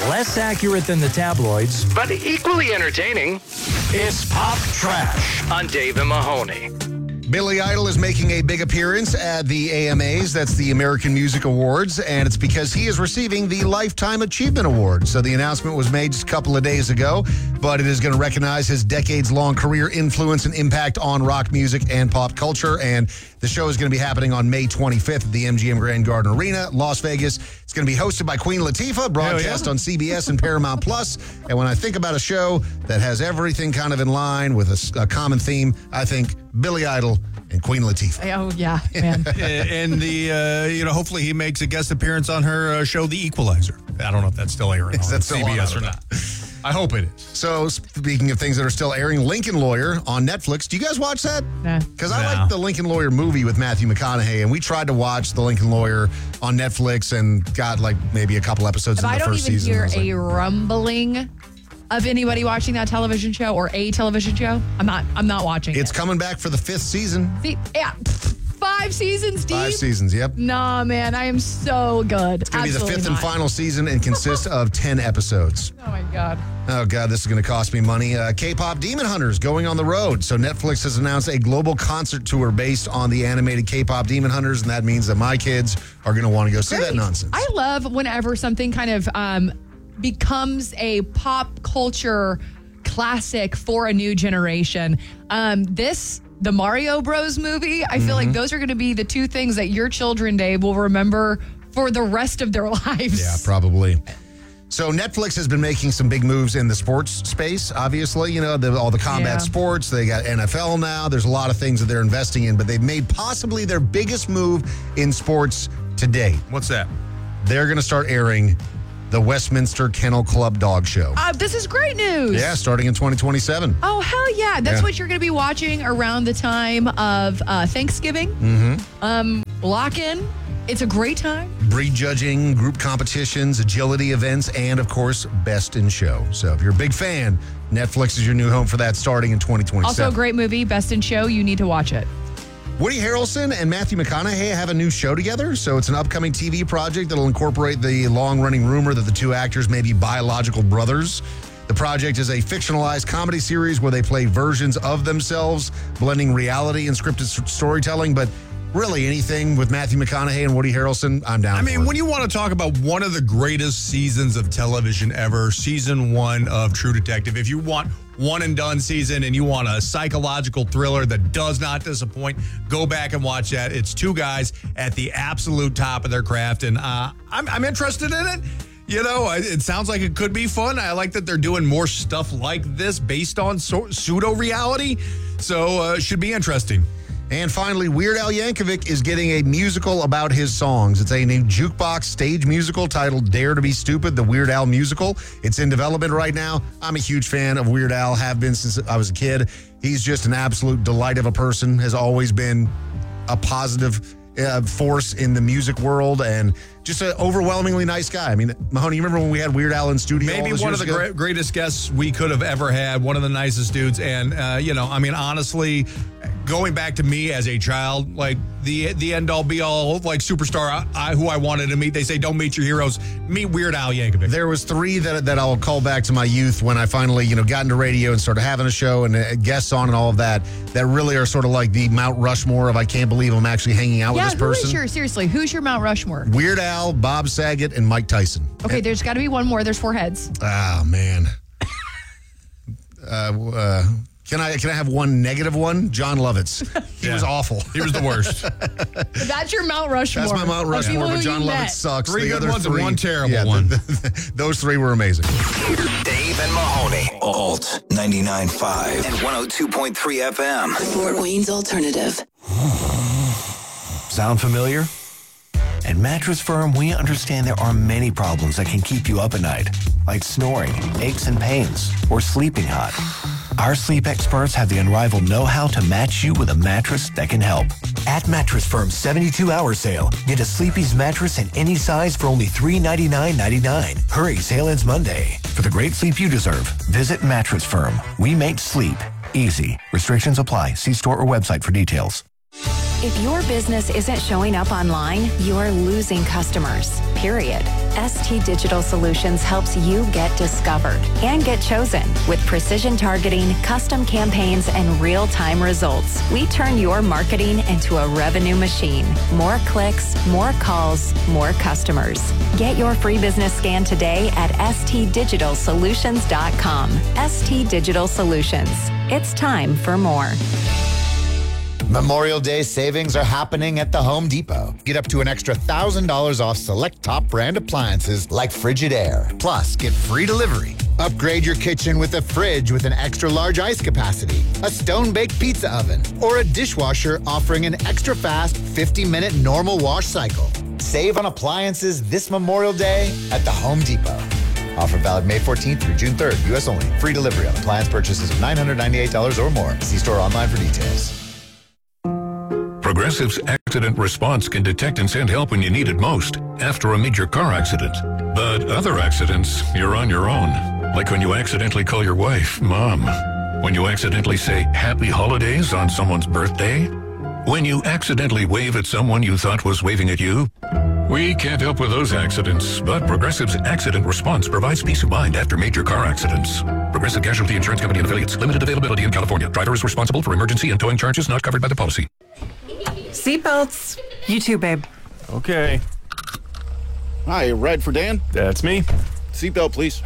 Less accurate than the tabloids, but equally entertaining. It's Pop Trash on Dave and Mahoney. Billy Idol is making a big appearance at the AMAs. That's the American Music Awards, and it's because he is receiving the Lifetime Achievement Award. So the announcement was made just a couple of days ago, but it is going to recognize his decades-long career, influence, and impact on rock music and pop culture. And the show is going to be happening on May 25th at the MGM Grand Garden Arena, Las Vegas. It's going to be hosted by Queen Latifah, broadcast on CBS and Paramount Plus. And when I think about a show that has everything kind of in line with a common theme, I think Billy Idol and Queen Latifah. Oh, yeah, man. And hopefully he makes a guest appearance on her show, The Equalizer. I don't know if that's still airing on CBS or not. I hope it is. So, speaking of things that are still airing, Lincoln Lawyer on Netflix. Do you guys watch that? Nah. Because I like the Lincoln Lawyer movie with Matthew McConaughey, and we tried to watch the Lincoln Lawyer on Netflix and got like maybe a couple episodes in the first season. I don't even hear a rumbling of anybody watching that television show or a television show. I'm not watching it. It's coming back for the 5th season. Yeah. 5 seasons, Steve? 5 seasons, yep. Nah, man, I am so good. It's going to be the 5th and final season and consists of 10 episodes. Oh, my God. Oh, God, this is going to cost me money. K-pop Demon Hunters going on the road. So Netflix has announced a global concert tour based on the animated K-pop Demon Hunters, and that means that my kids are going to want to go see that nonsense. I love whenever something kind of becomes a pop culture classic for a new generation. The Mario Bros. Movie, I feel like those are going to be the two things that your children, Dave, will remember for the rest of their lives. Yeah, probably. So Netflix has been making some big moves in the sports space, obviously. You know, all the combat sports. They got NFL now. There's a lot of things that they're investing in, but they've made possibly their biggest move in sports to date. What's that? They're going to start airing the Westminster Kennel Club Dog Show. This is great news. Yeah, starting in 2027. Oh, hell yeah. That's what you're going to be watching around the time of Thanksgiving. Lock in. It's a great time. Breed judging, group competitions, agility events, and, of course, Best in Show. So if you're a big fan, Netflix is your new home for that starting in 2027. Also a great movie, Best in Show. You need to watch it. Woody Harrelson and Matthew McConaughey have a new show together. So it's an upcoming TV project that'll incorporate the long-running rumor that the two actors may be biological brothers. The project is a fictionalized comedy series where they play versions of themselves, blending reality and scripted storytelling. But really, anything with Matthew McConaughey and Woody Harrelson, I'm down for. I mean, when you want to talk about one of the greatest seasons of television ever, season 1 of True Detective, if you want one and done season and you want a psychological thriller that does not disappoint, go back and watch that. It's two guys at the absolute top of their craft, and I'm interested in it. You know, it sounds like it could be fun. I like that they're doing more stuff like this based on pseudo-reality, so should be interesting. And finally, Weird Al Yankovic is getting a musical about his songs. It's a new jukebox stage musical titled Dare to Be Stupid, the Weird Al musical. It's in development right now. I'm a huge fan of Weird Al, have been since I was a kid. He's just an absolute delight of a person, has always been a positive force in the music world, and just an overwhelmingly nice guy. I mean, Mahoney, you remember when we had Weird Al in studio? Maybe one of the greatest guests we could have ever had, one of the nicest dudes. And, honestly, going back to me as a child, like the end all be all, like superstar who I wanted to meet. They say don't meet your heroes, meet Weird Al Yankovic. There was 3 that I'll call back to my youth when I finally got into radio and started having a show and guests on and all of that really are sort of like the Mount Rushmore of I can't believe I'm actually hanging out with this person. Who's your Mount Rushmore? Weird Al, Bob Saget, and Mike Tyson. Okay, there's got to be one more. There's 4 heads. Oh, man. Can I have one negative one? John Lovitz. He was awful. He was the worst. That's your Mount Rushmore. That's my Mount Rushmore, but John Lovitz sucks. 3 good ones and 1 terrible one. Those 3 were amazing. Dave and Mahoney. Alt 99.5 and 102.3 FM. Fort Wayne's Alternative. Sound familiar? At Mattress Firm, we understand there are many problems that can keep you up at night, like snoring, aches and pains, or sleeping hot. Our sleep experts have the unrivaled know-how to match you with a mattress that can help. At Mattress Firm's 72-hour sale, get a Sleepy's mattress in any size for only $399.99. Hurry, sale ends Monday. For the great sleep you deserve, visit Mattress Firm. We make sleep easy. Restrictions apply. See store or website for details. If your business isn't showing up online, you're losing customers, period. ST Digital Solutions helps you get discovered and get chosen with precision targeting, custom campaigns, and real-time results. We turn your marketing into a revenue machine. More clicks, more calls, more customers. Get your free business scan today at stdigitalsolutions.com. ST Digital Solutions. It's time for more. Memorial Day savings are happening at the Home Depot. Get up to an extra $1,000 off select top brand appliances like Frigidaire. Plus, get free delivery. Upgrade your kitchen with a fridge with an extra large ice capacity, a stone-baked pizza oven, or a dishwasher offering an extra fast 50-minute normal wash cycle. Save on appliances this Memorial Day at the Home Depot. Offer valid May 14th through June 3rd. U.S. only. Free delivery on appliance purchases of $998 or more. See store online for details. Progressive's Accident Response can detect and send help when you need it most after a major car accident. But other accidents, you're on your own. Like when you accidentally call your wife Mom. When you accidentally say Happy Holidays on someone's birthday. When you accidentally wave at someone you thought was waving at you. We can't help with those accidents, but Progressive's Accident Response provides peace of mind after major car accidents. Progressive Casualty Insurance Company and Affiliates. Limited availability in California. Driver is responsible for emergency and towing charges not covered by the policy. Seatbelts. You too, babe. Okay. Hi, ride for Dan? That's me. Seatbelt, please.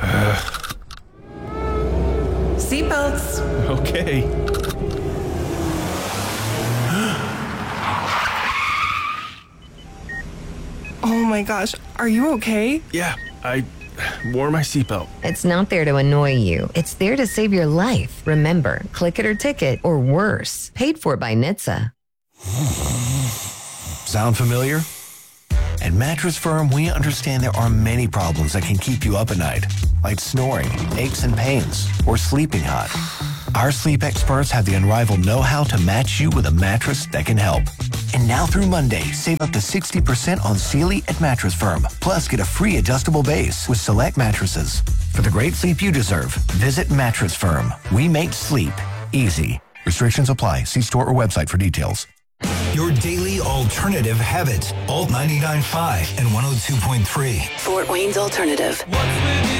Seatbelts. Okay. Oh my gosh, are you okay? Yeah, I wore my seatbelt. It's not there to annoy you. It's there to save your life. Remember, click it or ticket, or worse. Paid for by NHTSA. Sound familiar? At Mattress Firm, we understand there are many problems that can keep you up at night, like snoring, aches and pains, or sleeping hot. Our sleep experts have the unrivaled know-how to match you with a mattress that can help. And now through Monday, save up to 60% on Sealy at Mattress Firm. Plus, get a free adjustable base with select mattresses. For the great sleep you deserve, visit Mattress Firm. We make sleep easy. Restrictions apply. See store or website for details. Your daily alternative habit. Alt 99.5 and 102.3. Fort Wayne's Alternative.